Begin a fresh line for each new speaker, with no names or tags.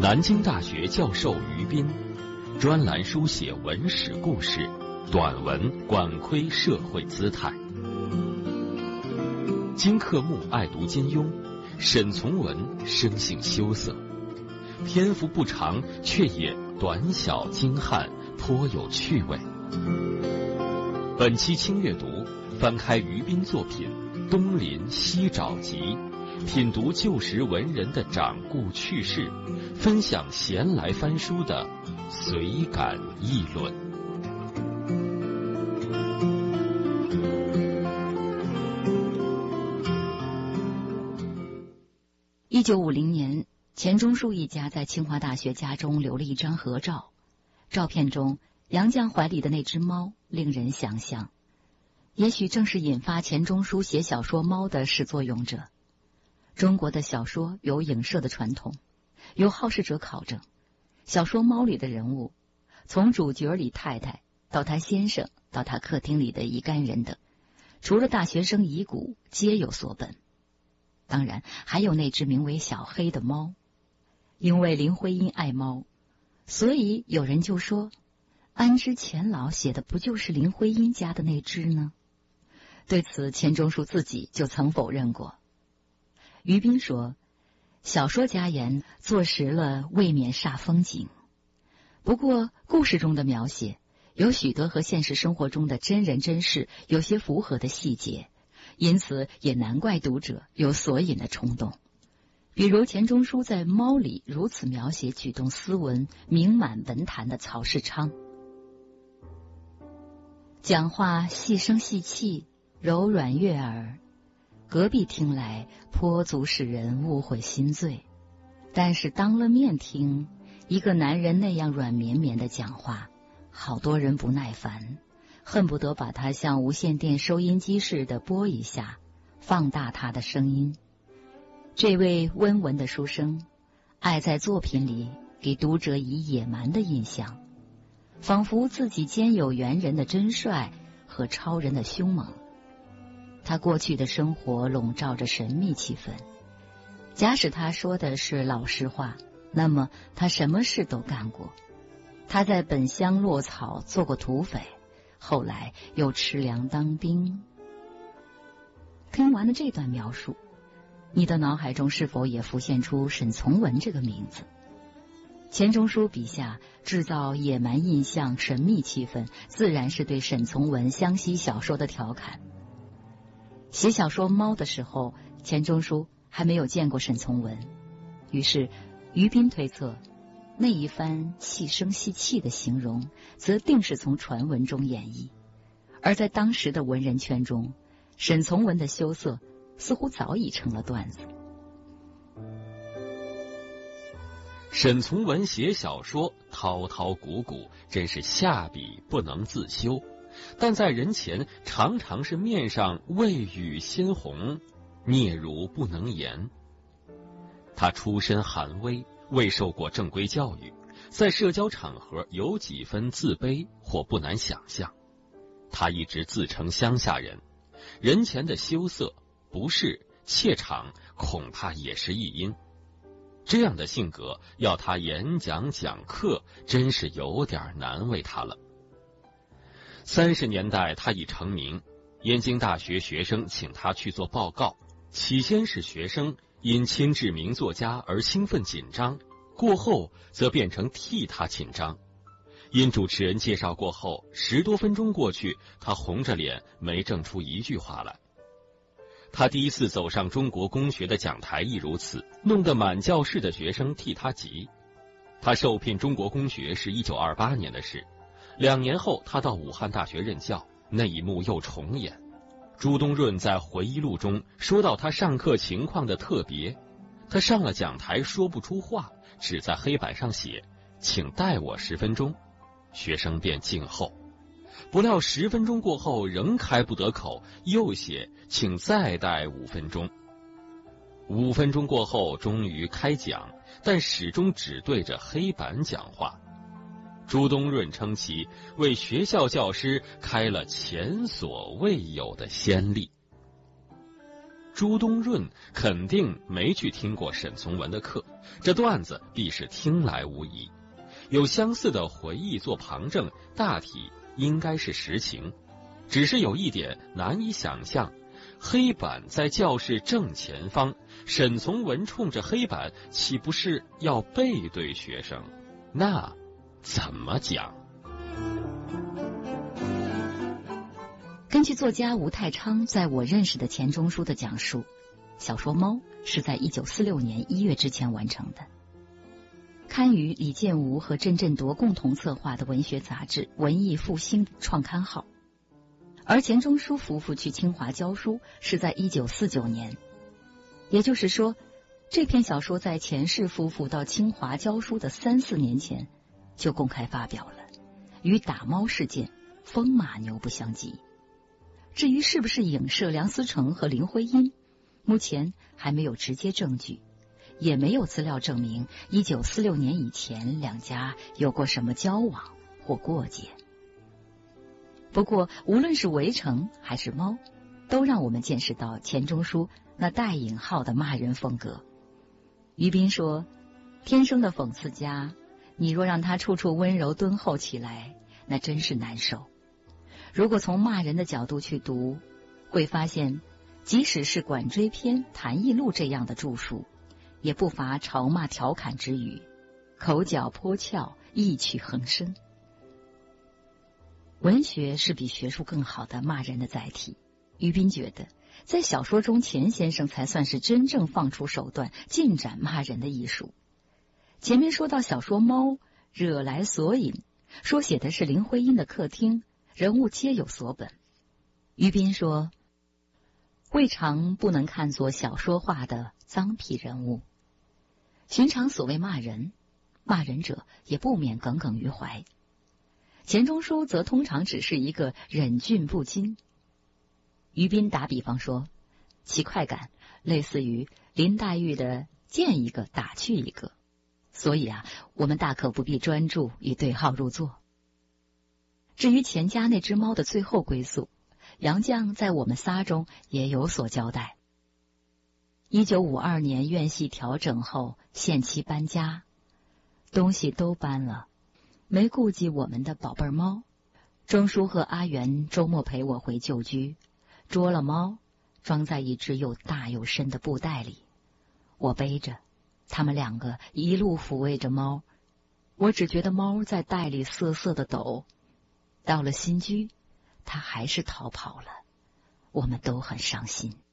南京大学教授于斌，专栏书写文史故事，短文管窥社会姿态。金克木爱读金庸，沈从文生性羞涩，篇幅不长，却也短小精悍，颇有趣味。本期轻阅读，翻开于斌作品《东林西沼集》，品读旧时文人的掌故趣事，分享闲来翻书的随感议论。
1950年，钱钟书一家在清华大学家中留了一张合照，照片中杨绛怀里的那只猫令人想象，也许正是引发钱钟书写小说《猫》的始作俑者。中国的小说有影射的传统，有好事者考证，小说《猫》里的人物，从主角李太太到他先生，到他客厅里的一干人等，除了大学生遗骨，皆有所本。当然还有那只名为小黑的猫，因为林徽因爱猫，所以有人就说，安之钱老写的不就是林徽因家的那只呢？对此钱钟书自己就曾否认过。于斌说，小说家言坐实了未免煞风景，不过故事中的描写有许多和现实生活中的真人真事有些符合的细节，因此也难怪读者有索引的冲动。比如钱钟书在《猫》里如此描写举动斯文、名满文坛的曹世昌，讲话细声细气，柔软悦耳，隔壁听来颇足使人误会心醉，但是当了面听，一个男人那样软绵绵的讲话，好多人不耐烦，恨不得把它像无线电收音机似的播一下，放大他的声音。这位温文的书生，爱在作品里给读者以野蛮的印象，仿佛自己兼有猿人的真率和超人的凶猛。他过去的生活笼罩着神秘气氛，假使他说的是老实话，那么他什么事都干过。他在本乡落草做过土匪，后来又吃粮当兵。听完了这段描述，你的脑海中是否也浮现出沈从文这个名字？钱钟书笔下制造野蛮印象、神秘气氛，自然是对沈从文湘西小说的调侃。写小说《猫》的时候，钱钟书还没有见过沈从文，于是于斌推测，那一番细声细气的形容，则定是从传闻中演绎。而在当时的文人圈中，沈从文的羞涩似乎早已成了段子。
沈从文写小说滔滔古古，真是下笔不能自修，但在人前常常是面上未雨先红，嗫嚅不能言。他出身寒微，未受过正规教育，在社交场合有几分自卑或不难想象。他一直自称乡下人，人前的羞涩、不适、怯场，恐怕也是一因。这样的性格要他演讲讲课，真是有点难为他了。30年代他已成名，燕京大学学生请他去做报告，起先是学生因亲至名作家而兴奋紧张，过后则变成替他紧张。因主持人介绍过后，10多分钟过去，他红着脸没挣出一句话来。他第一次走上中国公学的讲台亦如此，弄得满教室的学生替他急。他受聘中国公学是1928年的事，2年后他到武汉大学任教，那一幕又重演。朱东润在回忆录中说到他上课情况的特别，他上了讲台说不出话，只在黑板上写请待我10分钟，学生便静候。不料10分钟过后仍开不得口，又写请再待5分钟。5分钟过后终于开讲，但始终只对着黑板讲话。朱东润称其为学校教师开了前所未有的先例。 朱东润肯定没去听过沈从文的课，这段子必是听来无疑。有相似的回忆做旁证，大体应该是实情。只是有一点难以想象，黑板在教室正前方，沈从文冲着黑板，岂不是要背对学生？那怎么讲？
根据作家吴太昌在我认识的钱钟书的讲述，小说《猫》是在1946年1月之前完成的，刊于李建吾和郑振铎共同策划的文学杂志《文艺复兴》创刊号。而钱钟书夫妇去清华教书是在1949年，也就是说，这篇小说在钱氏夫妇到清华教书的3、4年前就公开发表了，与打猫事件风马牛不相及。至于是不是影射梁思成和林徽因，目前还没有直接证据，也没有资料证明1946年以前两家有过什么交往或过节。不过无论是围城还是猫，都让我们见识到钱钟书那带引号的骂人风格。于斌说，天生的讽刺家，你若让他处处温柔敦厚起来，那真是难受。如果从骂人的角度去读，会发现即使是管锥篇、谈艺录这样的著述，也不乏嘲骂调侃之语，口角颇翘，意趣横生。文学是比学术更好的骂人的载体。于斌觉得，在小说中，钱先生才算是真正放出手段，尽展骂人的艺术。前面说到小说《猫》惹来索引，说写的是林徽因的客厅，人物皆有所本。于斌说，未尝不能看作小说化的脏痞人物。寻常所谓骂人，骂人者也不免耿耿于怀。钱钟书则通常只是一个忍俊不禁。于斌打比方说，其快感类似于林黛玉的见一个打去一个，所以我们大可不必专注与对号入座。至于钱家那只猫的最后归宿，杨绛在我们仨中也有所交代。1952年院系调整后，限期搬家，东西都搬了，没顾及我们的宝贝猫。钟书和阿元周末陪我回旧居，捉了猫，装在一只又大又深的布袋里，我背着，他们两个一路抚慰着猫。我只觉得猫在袋里瑟瑟的抖。到了新居，它还是逃跑了，我们都很伤心。